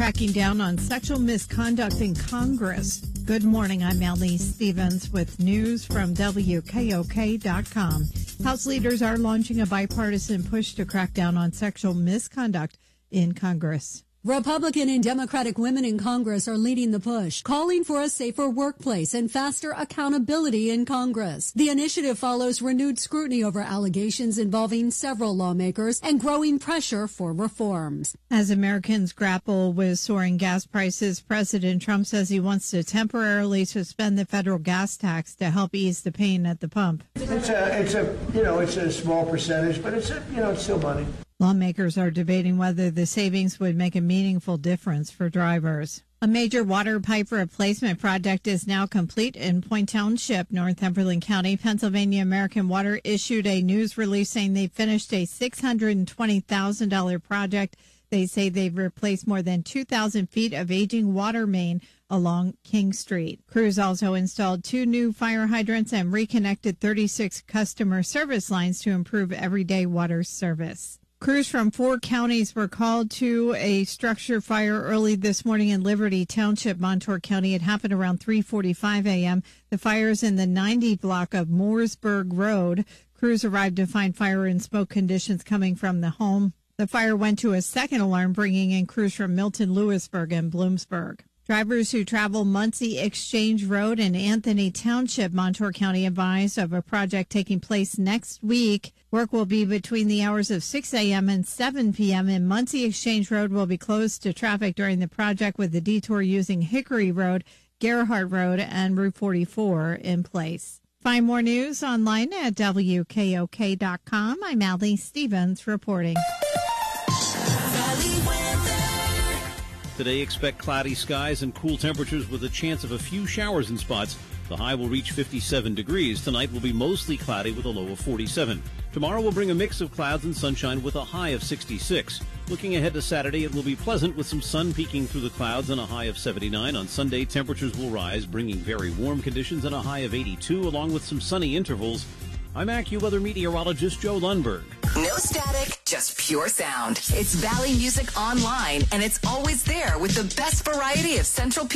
cracking down on sexual misconduct in Congress. Good morning, I'm Allie Stevens with news from WKOK.com. House leaders are launching a bipartisan push to crack down on sexual misconduct in Congress. Republican and Democratic women in Congress are leading the push, calling for a safer workplace and faster accountability in Congress. The initiative follows renewed scrutiny over allegations involving several lawmakers and growing pressure for reforms. As Americans grapple with soaring gas prices, President Trump says he wants to temporarily suspend the federal gas tax to help ease the pain at the pump. It's a small percentage, but it's still money. Lawmakers are debating whether the savings would make a meaningful difference for drivers. A major water pipe replacement project is now complete in Point Township, Northumberland County. Pennsylvania American Water issued a news release saying they finished a $620,000 project. They say they've replaced more than 2,000 feet of aging water main along King Street. Crews also installed 2 new fire hydrants and reconnected 36 customer service lines to improve everyday water service. Crews from 4 counties were called to a structure fire early this morning in Liberty Township, Montour County. It happened around 3:45 a.m. The fire is in the 90 block of Mooresburg Road. Crews arrived to find fire and smoke conditions coming from the home. The fire went to a second alarm, bringing in crews from Milton, Lewisburg, and Bloomsburg. Drivers who travel Muncie Exchange Road in Anthony Township, Montour County, advised of a project taking place next week. Work will be between the hours of 6 a.m. and 7 p.m. and Muncie Exchange Road will be closed to traffic during the project, with the detour using Hickory Road, Gerhardt Road, and Route 44 in place. Find more news online at WKOK.com. I'm Allie Stevens reporting. Today, expect cloudy skies and cool temperatures with a chance of a few showers in spots. The high will reach 57 degrees. Tonight will be mostly cloudy with a low of 47. Tomorrow will bring a mix of clouds and sunshine with a high of 66. Looking ahead to Saturday, it will be pleasant with some sun peeking through the clouds and a high of 79. On Sunday, temperatures will rise, bringing very warm conditions and a high of 82, along with some sunny intervals. I'm AccuWeather meteorologist Joe Lundberg. No static, just pure sound. It's Valley Music Online, and it's always there with the best variety of Central